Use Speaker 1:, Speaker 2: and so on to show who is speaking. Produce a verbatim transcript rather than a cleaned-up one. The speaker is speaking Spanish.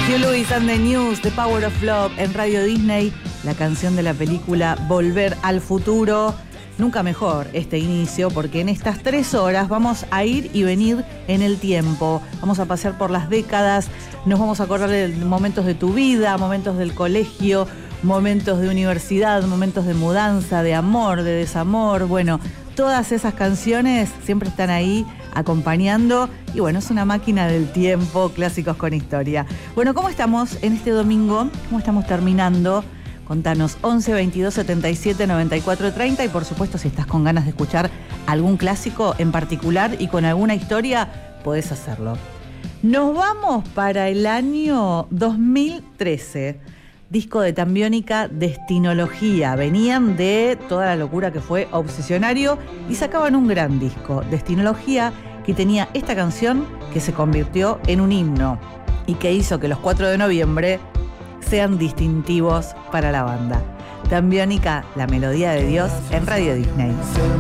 Speaker 1: Hugh Lewis and the News, The Power of Love en Radio Disney, la canción de la película Volver al Futuro. Nunca mejor este inicio, porque en estas tres horas vamos a ir y venir en el tiempo. Vamos a pasear por las décadas, nos vamos a acordar de momentos de tu vida, momentos del colegio, momentos de universidad, momentos de mudanza, de amor, de desamor. Bueno, todas esas canciones siempre están ahí acompañando. Y bueno, es una máquina del tiempo, clásicos con historia. Bueno, ¿cómo estamos en este domingo? ¿Cómo estamos terminando? Contanos, once, veintidós, setenta y siete, noventa y cuatro, treinta. Y por supuesto, si estás con ganas de escuchar algún clásico en particular y con alguna historia, podés hacerlo. Nos vamos para el año dos mil trece. Disco de Tambiónica, Destinología. Venían de toda la locura que fue Obsesionario y sacaban un gran disco, Destinología, que tenía esta canción que se convirtió en un himno y que hizo que los cuatro de noviembre sean distintivos para la banda. Tambiónica, la melodía de Dios en Radio Disney.